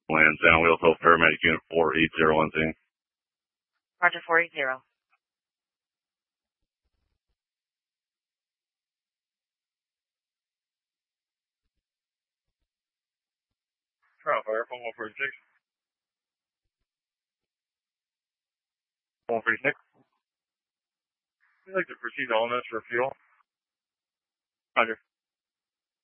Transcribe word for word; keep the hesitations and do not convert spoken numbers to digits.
Land San Wheels Hope Paramedic Unit four eight zero one zero. Roger, four eight zero. Trial fire, phone one forty-six. one forty-six. We'd like to proceed to all minutes for fuel. Roger.